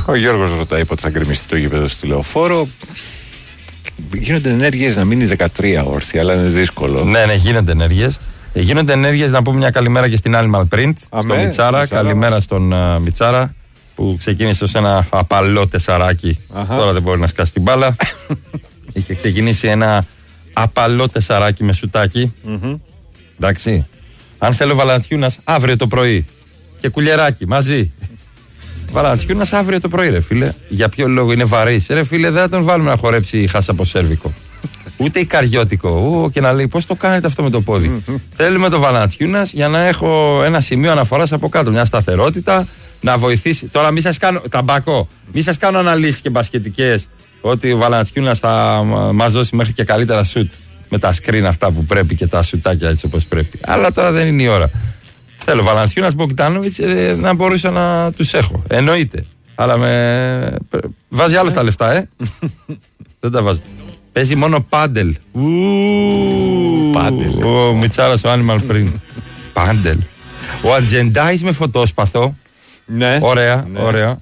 Ο Γιώργος ρωτάει πότε θα γκρεμιστεί το γήπεδο στη Λεωφόρο. Γίνονται ενέργειες να μείνει 13 όρθια, αλλά είναι δύσκολο. Ναι, γίνονται ενέργειες. Γίνονται ενέργειες, να πούμε μια καλημέρα και στην Animal Print, στον Μιτσάρα. Καλημέρα στον Μιτσάρα, που ξεκίνησε ως ένα απαλό τεσσαράκι. Τώρα δεν μπορεί να σκάσει την μπάλα. Είχε ξεκινήσει ένα απαλό τεσσαράκι με σουτάκι. Εντάξει. Αν θέλω Βαλαντσιούνας αύριο το πρωί και κουλιεράκι μαζί. Βαλαντσιούνας αύριο το πρωί, ρε φίλε. Για ποιο λόγο είναι βαρύς? Ρε φίλε, δεν θα τον βάλουμε να χορέψει χάσα από σέρβικο. Ούτε Ικαριώτικο. Και να λέει πώς το κάνετε αυτό με το πόδι. Θέλουμε το Βαλαντσιούνας για να έχω ένα σημείο αναφοράς από κάτω. Μια σταθερότητα, να βοηθήσει. Τώρα μη σας κάνω ταμπακό. Μη σας κάνω αναλύσεις και μπασκετικές ότι ο Βαλαντσιούνας θα μας δώσει μέχρι και καλύτερα σουτ. Με τα screen αυτά που πρέπει και τα σουτάκια έτσι όπως πρέπει. Αλλά τώρα δεν είναι η ώρα. Θέλω Βαλαντσιούνας, Μπογκντάνοβιτς, να μπορούσα να τους έχω. Εννοείται. Αλλά βάζει άλλος τα λεφτά, Δεν τα βάζει. Παίζει μόνο πάντελ. Πάντελ. Ο Μιτσάρας ο Animal Print. Πάντελ. Ο Ατζεντάης με φωτόσπαθο. Ναι. Ωραία, ωραία.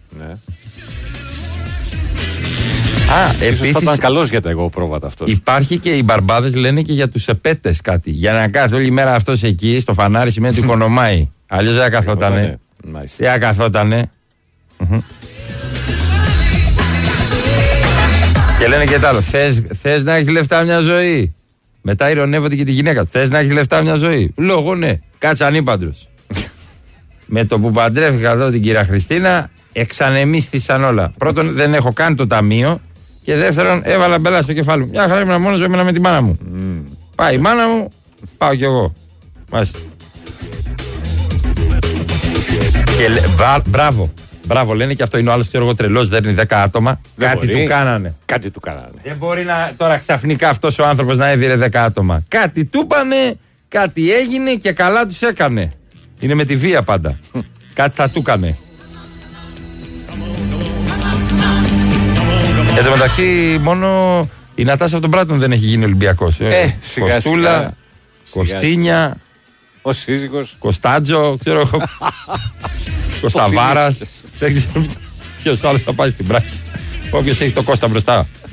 Επίσης θα ήταν καλός για τα εγώ πρόβατα αυτός. Υπάρχει και οι μπαρμπάδες λένε και για τους επέτες κάτι. Για να κάθει όλη μέρα αυτός εκεί στο φανάρι σημαίνει ότι οικονομάει. Αλλιώς δεν καθότανε. Δεν καθότανε. Και λένε και τ' άλλο. Θες να έχεις λεφτά μια ζωή? Μετά ειρωνεύονται και τη γυναίκα. Θες να έχεις λεφτά μια ζωή? Λόγω ναι. Κάτσε ανήπαντρος. Με το που παντρεύτηκα εδώ την κυρία Χριστίνα, εξανεμίστησαν όλα. Πρώτον, δεν έχω καν το ταμείο. Και δεύτερον, έβαλα μπελά στο κεφάλι μου. Μια χαρά ήμουν μόνος μου, έμενα με τη μάνα μου. Πάει η μάνα μου, πάω κι εγώ. Μάλιστα. Και μπράβο. Μπράβο, λένε και αυτό είναι ο άλλος, ξέρω εγώ, τρελός, δέρνει 10 άτομα. Κάτι του κάνανε. Κάτι του κάνανε. Δεν μπορεί τώρα ξαφνικά αυτός ο άνθρωπος να έδιρε 10 άτομα. Κάτι του πάνε, κάτι έγινε και καλά τους έκανε. Είναι με τη βία πάντα. Κάτι θα του έκανε. Εν τω μεταξύ, μόνο η Νατάσα από τον Πράτον δεν έχει γίνει Ολυμπιακός. Κοστούλα, Κωστίνια, ο σύζυγος, Κωνστάντζο, ξέρω εγώ. Κωνσταβάρας. Δεν ξέρω ποιος άλλος θα πάει στην πράξη. Όποιος έχει το Κώστα μπροστά.